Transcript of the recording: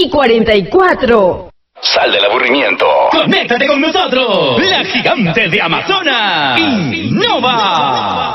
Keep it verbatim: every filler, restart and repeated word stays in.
y cuarenta y cuatro. Sal del aburrimiento. Conéctate con nosotros. La gigante de Amazonas. Innova.